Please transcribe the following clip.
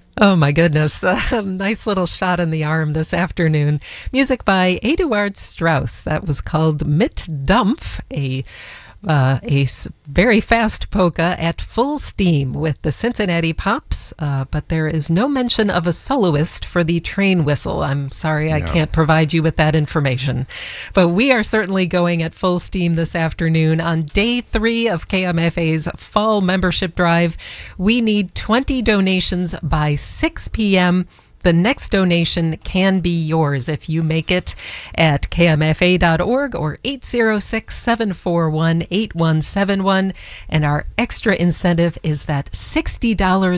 Oh my goodness. Nice little shot in the arm this afternoon. Music by Eduard Strauss. That was called Mit Dampf, a very fast polka at full steam with the Cincinnati Pops, but there is no mention of a soloist for the train whistle. I'm sorry, I No. can't provide you with that information. But we are certainly going at full steam this afternoon on day 3 of KMFA's fall membership drive. We need 20 donations by 6 p.m. The next donation can be yours if you make it at kmfa.org or 806-741-8171. And our extra incentive is that $60